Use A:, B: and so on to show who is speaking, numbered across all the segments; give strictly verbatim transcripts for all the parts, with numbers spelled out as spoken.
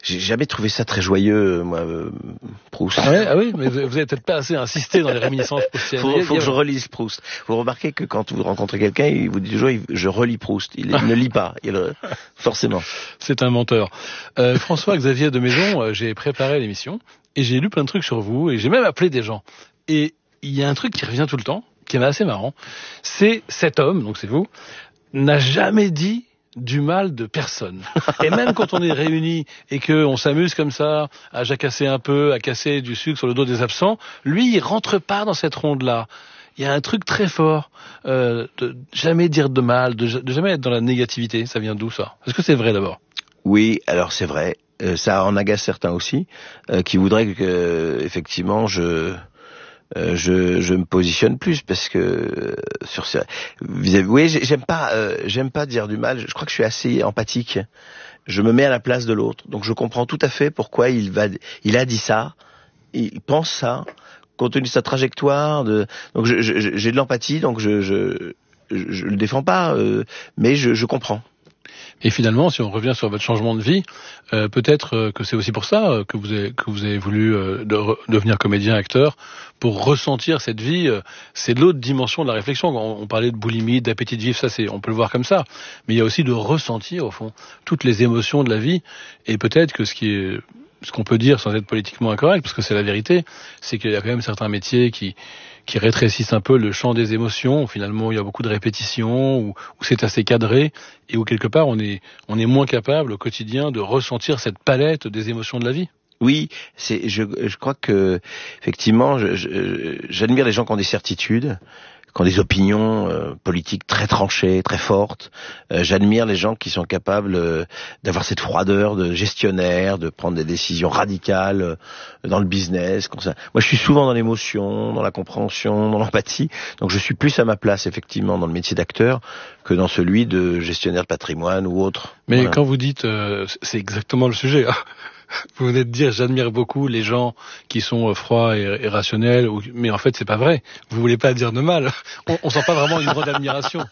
A: j'ai jamais trouvé ça très joyeux, moi, euh, Proust.
B: Ah, ouais, ah oui, mais vous avez peut-être pas assez insisté dans les réminiscences proustiennes.
A: Faut, faut que je relise Proust. Vous remarquez que quand vous rencontrez quelqu'un, il vous dit toujours, je relis Proust. Il, il ne lit pas, il, forcément.
B: C'est un menteur. Euh, François-Xavier de Maison, euh, j'ai préparé l'émission et j'ai lu plein de trucs sur vous et j'ai même appelé des gens. Et il y a un truc qui revient tout le temps, qui est assez marrant. C'est cet homme, donc c'est vous, n'a jamais dit du mal de personne. Et même quand on est réunis et qu'on s'amuse comme ça, à jacasser un peu, à casser du sucre sur le dos des absents, lui, il rentre pas dans cette ronde-là. Il y a un truc très fort, euh, de jamais dire de mal, de, de jamais être dans la négativité. Ça vient d'où, ça? Est-ce que c'est vrai, d'abord?
A: Oui, alors c'est vrai. Euh, ça en agace certains aussi, euh, qui voudraient que, euh, effectivement, je... Euh, je, je me positionne plus parce que euh, sur ça, oui, j'aime pas, euh, j'aime pas dire du mal. Je crois que je suis assez empathique. Je me mets à la place de l'autre, donc je comprends tout à fait pourquoi il va, il a dit ça, il pense ça, compte tenu de sa trajectoire. De, donc je, je, j'ai de l'empathie, donc je, je, je, je le défends pas, euh, mais je, je comprends.
B: Et finalement, si on revient sur votre changement de vie, euh, peut-être euh, que c'est aussi pour ça euh, que vous avez, que vous avez voulu euh, de re- devenir comédien, acteur, pour ressentir cette vie. Euh, c'est l'autre dimension de la réflexion. On, on parlait de boulimie, d'appétit de vivre, ça, c'est, on peut le voir comme ça. Mais il y a aussi de ressentir, au fond, toutes les émotions de la vie. Et peut-être que ce qui est, ce qu'on peut dire sans être politiquement incorrect, parce que c'est la vérité, c'est qu'il y a quand même certains métiers qui qui rétrécissent un peu le champ des émotions, où finalement il y a beaucoup de répétitions, où, où c'est assez cadré, et où quelque part on est, on est moins capable au quotidien de ressentir cette palette des émotions de la vie.
A: Oui, c'est, je, je crois que effectivement, je, je, j'admire les gens qui ont des certitudes, qui ont des opinions euh, politiques très tranchées, très fortes. Euh, j'admire les gens qui sont capables euh, d'avoir cette froideur de gestionnaire, de prendre des décisions radicales euh, dans le business. Comme ça. Moi, je suis souvent dans l'émotion, dans la compréhension, dans l'empathie. Donc, je suis plus à ma place, effectivement, dans le métier d'acteur que dans celui de gestionnaire de patrimoine ou autre.
B: Mais
A: voilà.
B: Quand vous dites, euh, c'est exactement le sujet. Vous venez de dire, j'admire beaucoup les gens qui sont froids et, et rationnels, ou, mais en fait, c'est pas vrai. Vous voulez pas dire de mal. On, on sent pas vraiment une grande admiration.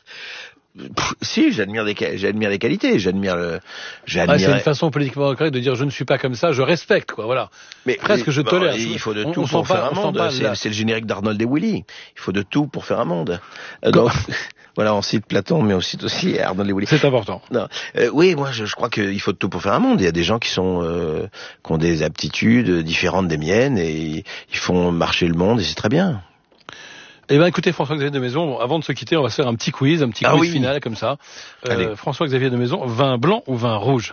A: Pff, si, j'admire des, j'admire des qualités, j'admire le, j'admire.
B: Ah, c'est une façon politiquement correcte de dire je ne suis pas comme ça, je respecte, quoi, voilà.
A: Mais
B: presque je
A: bon,
B: tolère.
A: Il faut de
B: on,
A: tout
B: on
A: pour faire
B: pas,
A: un monde. C'est, c'est le générique d'Arnold et Willy. Il faut de tout pour faire un monde. Euh, donc, voilà, on cite Platon, mais on cite aussi Arnold et Willy.
B: C'est important.
A: Non. Euh, oui, moi, je, je crois qu'il faut de tout pour faire un monde. Il y a des gens qui sont, euh, qui ont des aptitudes différentes des miennes et ils font marcher le monde et c'est très bien.
B: Eh bien, écoutez, François-Xavier de Maison, avant de se quitter, on va se faire un petit quiz, un petit
A: ah
B: quiz
A: oui.
B: final, comme ça. Euh, François-Xavier de Maison, vin blanc ou vin rouge?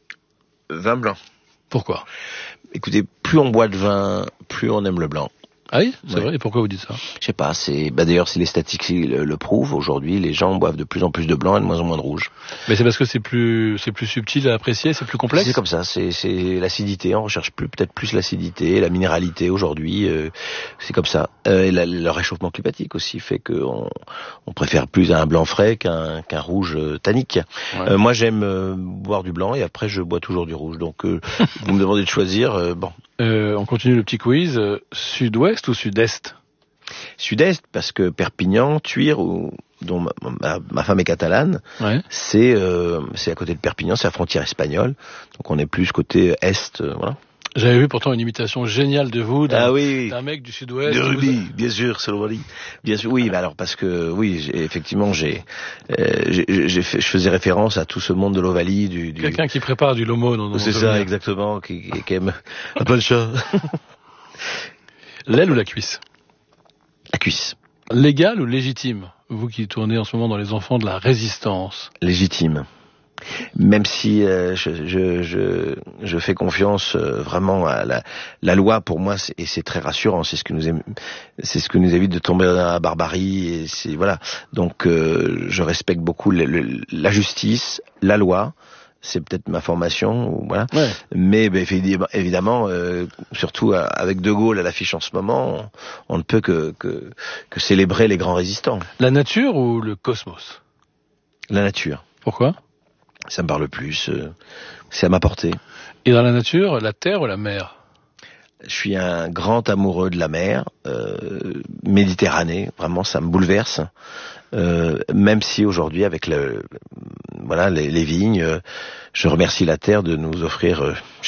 A: Vin blanc.
B: Pourquoi?
A: Écoutez, plus on boit de vin, plus on aime le blanc.
B: Ah oui, c'est
A: ouais.
B: vrai. Et pourquoi vous dites ça?
A: Je sais pas. C'est bah d'ailleurs, si les statistiques le, le prouvent, aujourd'hui, les gens boivent de plus en plus de blanc et de moins en moins de rouge.
B: Mais c'est parce que c'est plus, c'est plus subtil à apprécier, c'est plus complexe.
A: C'est comme ça. C'est, c'est l'acidité. On recherche plus, peut-être plus l'acidité, la minéralité aujourd'hui. Euh, c'est comme ça. Euh, et la, le réchauffement climatique aussi fait qu'on on préfère plus un blanc frais qu'un qu'un rouge euh, tannique. Ouais. Euh, moi, j'aime euh, boire du blanc et après, je bois toujours du rouge. Donc, euh, vous me demandez de choisir. Euh, bon.
B: Euh, on continue le petit quiz. Euh, sud-ouest ou sud-est?
A: Sud-est, parce que Perpignan, Tuire, où, dont ma, ma, ma femme est catalane,
B: ouais.
A: c'est euh, c'est à côté de Perpignan, c'est la frontière espagnole. Donc on est plus côté est, euh, voilà.
B: J'avais vu pourtant une imitation géniale de vous, d'un,
A: ah oui,
B: d'un mec du Sud-Ouest.
A: De Ruby,
B: vous...
A: bien sûr, c'est le Ruby. Bien sûr, oui, bah alors parce que oui, j'ai, effectivement, j'ai, euh, j'ai, j'ai fait, je faisais référence à tout ce monde de l'Ovalie, du, du...
B: quelqu'un qui prépare du lomo. Dans, dans
A: c'est ça, souvenir. Exactement, qui, qui aime un peu de chat.
B: L'aile ou la cuisse?
A: La cuisse.
B: Légal ou légitime? Vous qui tournez en ce moment dans les enfants de la résistance.
A: Légitime. Même si euh, je, je, je, je fais confiance euh, vraiment à la, la loi, pour moi, c'est, et c'est très rassurant. C'est ce que nous aime, c'est ce que nous évite de tomber dans la barbarie. Et c'est voilà. Donc, euh, je respecte beaucoup le, le, la justice, la loi. C'est peut-être ma formation, voilà.
B: Ouais.
A: Mais ben, évidemment, euh, surtout avec De Gaulle à l'affiche en ce moment, on, on ne peut que, que, que célébrer les grands résistants.
B: La nature ou le cosmos?
A: La nature.
B: Pourquoi?
A: Ça me parle plus, euh, c'est à ma portée.
B: Et dans la nature, la terre ou la mer?
A: Je suis un grand amoureux de la mer, euh, Méditerranée, vraiment ça me bouleverse. Euh, même si aujourd'hui avec le, voilà les, les vignes, euh, je remercie la terre de nous offrir euh,